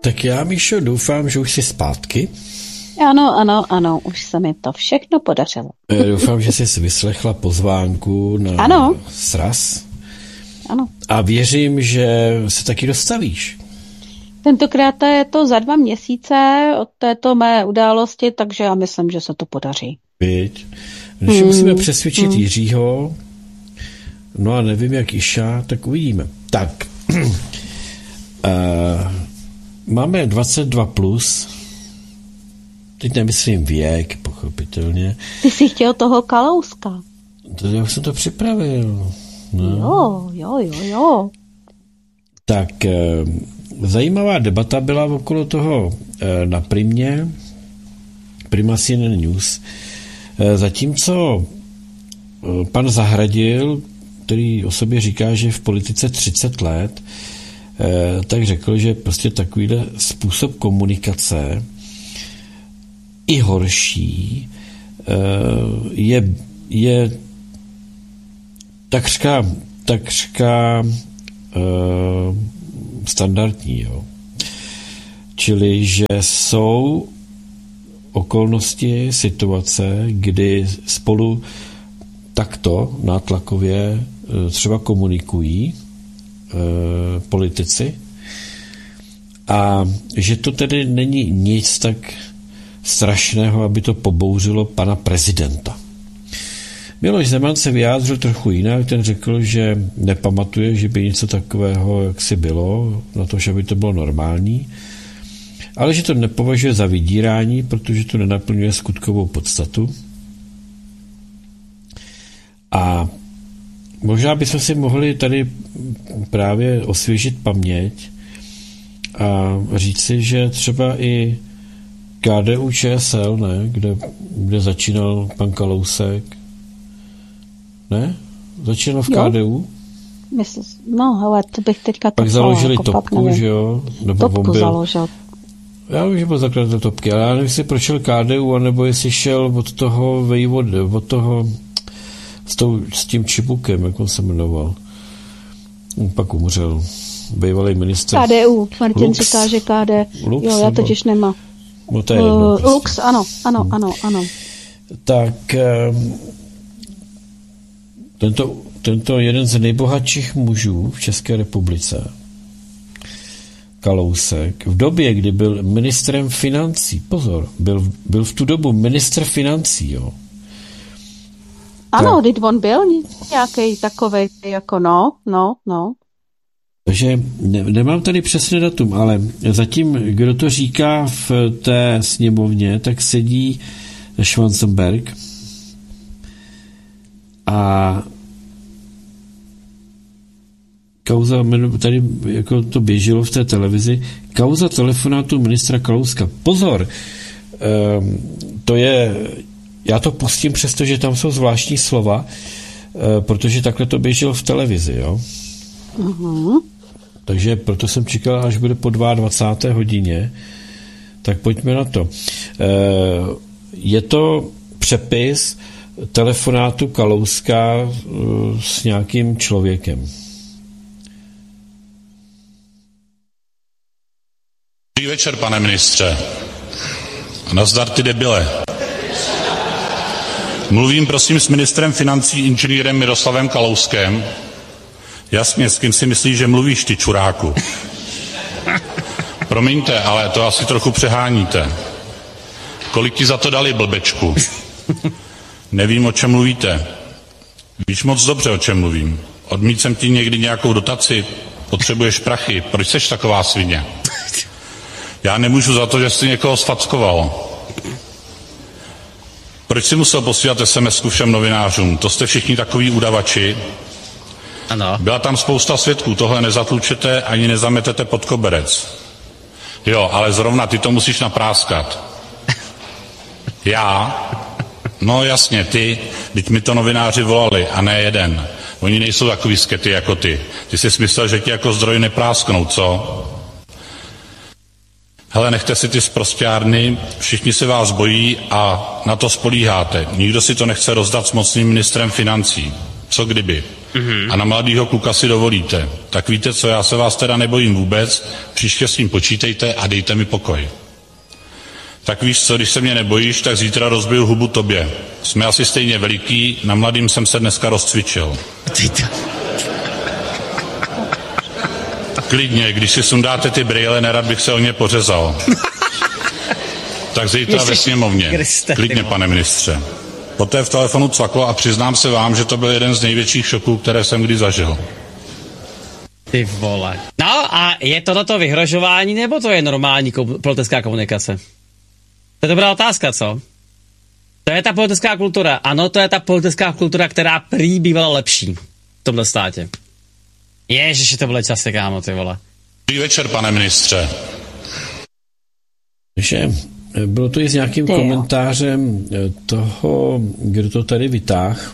Tak já, Míšo, doufám, že už jsi zpátky. Ano, už se mi to všechno podařilo. Doufám, že jsi vyslechla pozvánku na sraz. Ano. A věřím, že se taky dostavíš. Tentokrát je to za 2 měsíce od této mé události, takže já myslím, že se to podaří. Viď? Když musíme přesvědčit Jiřího, no a nevím, jak Iša, tak uvidíme. Tak, máme 22+, teď nemyslím věk, pochopitelně. Ty jsi chtěl toho Kalouska. Já jsem to připravil. No. Jo. Tak, zajímavá debata byla okolo toho na Primě, Prima CNN News. Zatímco pan Zahradil, který o sobě říká, že je v politice 30 let, tak řekl, že prostě takovýhle způsob komunikace i horší je takřka standardní. Jo. Čili, že jsou okolnosti, situace, kdy spolu takto nátlakově třeba komunikují politici a že to tedy není nic tak strašného, aby to pobouřilo pana prezidenta. Miloš Zeman se vyjádřil trochu jinak, ten řekl, že nepamatuje, že by něco takového jaksi bylo, na to, že by to bylo normální, ale že to nepovažuje za vydírání, protože to nenaplňuje skutkovou podstatu. A možná bychom si mohli tady právě osvěžit paměť a říct si, že třeba i KDU ČSL, ne, kde začínal pan Kalousek, ne? Začínal v KDU? No, hele, to bych teďka... Pak založili Topku, že jo? Nebo Topku založil. Já vím, že byl zakladatel Topky, ale já nevím, jestli prošel KDU, anebo jestli šel od toho Vejvody, od toho s tím Čibukem, jak on se jmenoval. On pak umřel. Bývalý minister. KDU. Martin říká, že Lux, jo, já totiž nemám. No to je jedno, prostě. Lux, ano. Tak tento jeden z nejbohatších mužů v České republice, Kalousek, v době, kdy byl ministrem financí, pozor, byl v tu dobu ministr financí, jo. Ano, teď on byl nějaký takovej, jako no. Takže nemám tady přesné datum, ale zatím, kdo to říká v té sněmovně, tak sedí Schwarzenberg a kauza, tady jako to běželo v té televizi, kauza telefonátu ministra Kalouska. Pozor, to je, já to pustím, přestože tam jsou zvláštní slova, protože takhle to běželo v televizi, jo. Uh-huh. Takže proto jsem čekal, až bude po 22. hodině, tak pojďme na to. Je to přepis telefonátu Kalouska s nějakým člověkem. Dobrý večer, pane ministře. Nazdar, ty debile. Mluvím prosím s ministrem financí inženýrem Miroslavem Kalouskem. Jasně, s kým si myslíš, že mluvíš, ty čuráku? Promiňte, ale to asi trochu přeháníte. Kolik ti za to dali, blbečku? Nevím, o čem mluvíte. Víš moc dobře, o čem mluvím. Odmít jsem ti někdy nějakou dotaci, potřebuješ prachy, proč seš taková svině? Já nemůžu za to, že jsi někoho sfackoval. Proč jsi musel posílat SMS-ku všem novinářům? To jste všichni takový udavači. Ano. Byla tam spousta svědků, tohle nezatlučete ani nezametete pod koberec. Jo, ale zrovna ty to musíš napráskat. Já? No jasně, ty, teď mi to novináři volali, a ne jeden. Oni nejsou takový skety jako ty. Ty jsi myslel, že ti jako zdroj neprásknou, co? Hele, nechte si ty sprosťárny, všichni se vás bojí a na to spolíháte. Nikdo si to nechce rozdat s mocným ministrem financí. Co kdyby? a na mladýho kluka si dovolíte. Tak víte co, já se vás teda nebojím vůbec, příště s tím počítejte a dejte mi pokoj. Tak víš co, když se mě nebojíš, tak zítra rozbiju hubu tobě. Jsme asi stejně veliký, na mladým jsem se dneska rozcvičil. Klidně, když si sundáte ty brýle, nerad bych se o ně pořezal. Tak zítra ve sněmovně. Klidně, pane ministře. Poté v telefonu cvaklo a přiznám se vám, že to byl jeden z největších šoků, které jsem kdy zažil. Ty vole. No a je to vyhrožování, nebo to je normální politická komunikace? To je dobrá otázka, co? To je ta politická kultura. Ano, to je ta politická kultura, která prý bývala lepší v tomhle státě. Ježiši, to byly časy, kámo, ty vole. Dobrý večer, pane ministře. Že bylo to i s nějakým komentářem toho, kdo to tady vytáhl.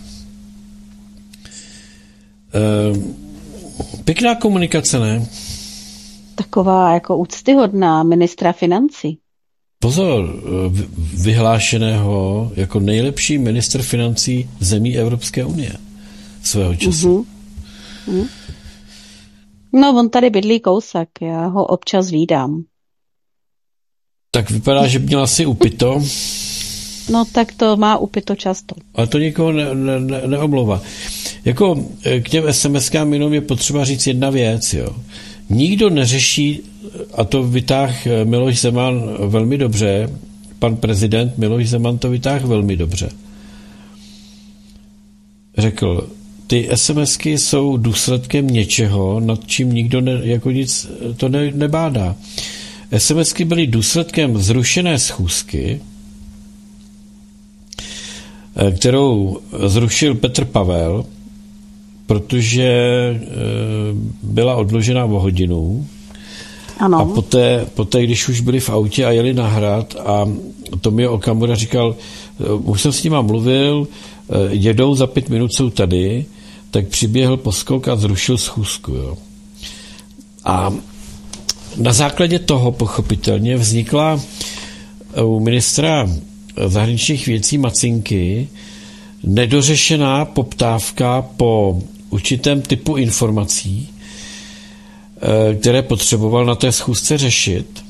Pěkná komunikace, ne? Taková jako úctyhodná ministra financí. Pozor, vyhlášeného jako nejlepší ministr financí zemí Evropské unie svého času. No, on tady bydlí kousek, já ho občas vídám. Tak vypadá, že měl asi upito. No, tak to má upito často. Ale to nikoho neomlouvá. Jako k těm SMS-kám jenom je potřeba říct jedna věc, jo. Nikdo neřeší, a to vytáhl Miloš Zeman velmi dobře, pan prezident Miloš Zeman to vytáhl velmi dobře. Řekl, ty SMSky jsou důsledkem něčeho, nad čím nikdo jako nic to nebádá. SMSky byly důsledkem zrušené schůzky, kterou zrušil Petr Pavel, protože byla odložena o hodinu. Ano. A poté, když už byli v autě a jeli na Hrad a Tomio Okamura říkal, už jsem s nima mluvil, jedou, za 5 minut jsou tady, tak přiběhl poskok a zrušil schůzku. Jo. A na základě toho pochopitelně vznikla u ministra zahraničních věcí Macinky nedořešená poptávka po určitém typu informací, které potřeboval na té schůzce řešit.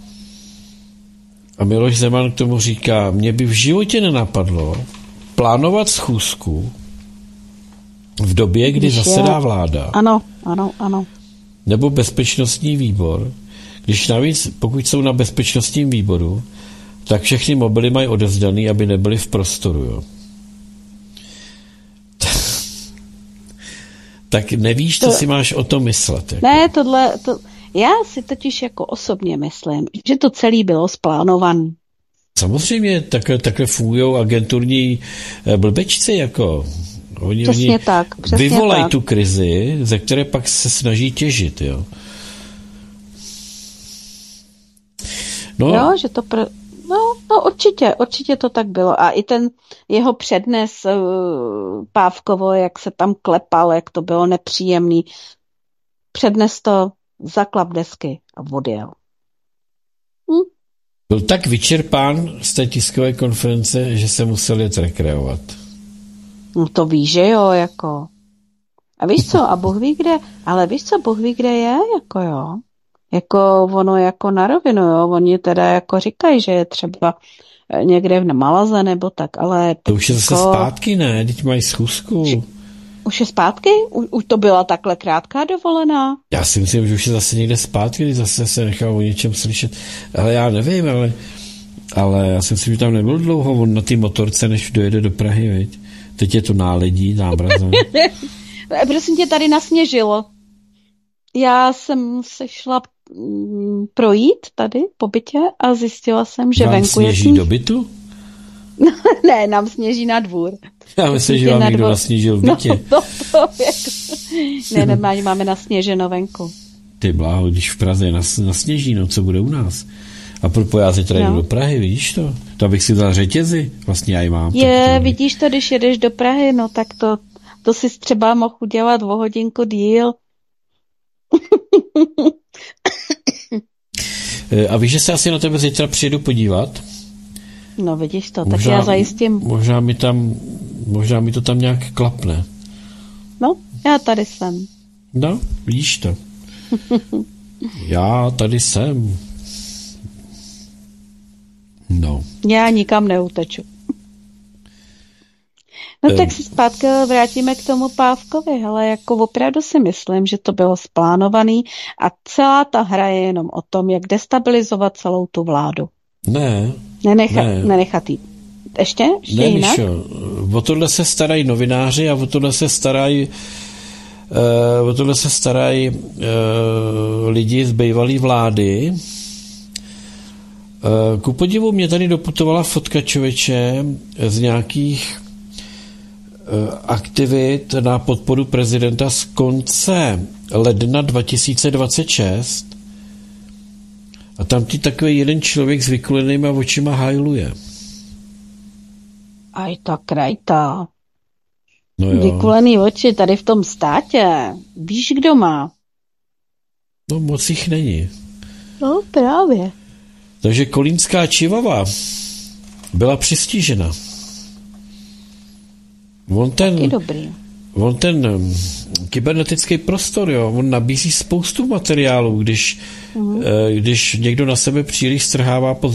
A Miloš Zeman k tomu říká, mě by v životě nenapadlo plánovat schůzku v době, kdy zasedá vláda. Ano. Nebo bezpečnostní výbor. Když navíc, pokud jsou na bezpečnostním výboru, tak všechny mobily mají odevzdaný, aby nebyly v prostoru. Jo. Tak nevíš, co si máš o tom myslet. Jako. Ne, já si totiž jako osobně myslím, že to celé bylo splánované. Samozřejmě, takhle fungují agenturní blbečci, jako. Oni vyvolají tu krizi, ze které pak se snaží těžit, jo. No, že to určitě to tak bylo. A i ten jeho přednes Pávkovo, jak se tam klepal, jak to bylo nepříjemný, přednes to za klapdesky a odjel. Byl tak vyčerpán z té tiskové konference, že se musel jet rekreovat. No to víš, že jo, jako. A víš co, a Bůh ví kde, ale víš co, Bůh ví kde je, jako jo. Jako ono jako na rovinu, jo, oni teda jako říkají, že je třeba někde v Malaze nebo tak, ale... To už je zase zpátky, ne? Teď mají schůzku. Už je zpátky? Už to byla takhle krátká dovolená? Já si myslím, že už je zase někde zpátky, když zase se nechal o něčem slyšet. Ale já nevím, ale já si myslím, že tam nebyl dlouho, on na té motorce, než dojede do Prahy, viď? Teď je to náledí, nábrazem. Prosím tě, tady nasněžilo. Já jsem se šla projít tady po bytě a zjistila jsem, že vám venku je sněží do bytu? Ne, nám sněží na dvůr. Já myslím, že vám někdo nasněžil v bytě. No, ne, normálně máme nasněženo venku. Ty bláho, když v Praze je nasněží, no co bude u nás? A proto já se tady jdu do Prahy, vidíš to? To abych si dal řetězy, vlastně já ji mám. Vidíš to, když jedeš do Prahy, no tak to si třeba mohl udělat o hodinku díl. A víš, že se asi na tebe zítra přijedu podívat? No vidíš to, tak já zajistím. Možná mi to tam nějak klapne. No, Já tady jsem. No, vidíš to. Já tady jsem. No. Já nikam neuteču. No tak si zpátky vrátíme k tomu Pávkovi, hele, jako opravdu si myslím, že to bylo splánovaný a celá ta hra je jenom o tom, jak destabilizovat celou tu vládu. Ne. Nenechat jí. Ještě ne, jinak? Mišo, o tohle se starají novináři a o tohle se starají lidi z bývalé vlády. Ku podivu mě tady doputovala fotka, člověče, z nějakých aktivit na podporu prezidenta z konce ledna 2026 a tam ty takový jeden člověk s vykulenýma očima hajluje. Aj ta krajta. No jo. Vykulený oči tady v tom státě. Víš, kdo má? No moc jich není. No právě. Takže kolínská čivava byla přistižena. On ten kybernetický prostor, jo, on nabízí spoustu materiálů, když někdo na sebe příliš strhává pod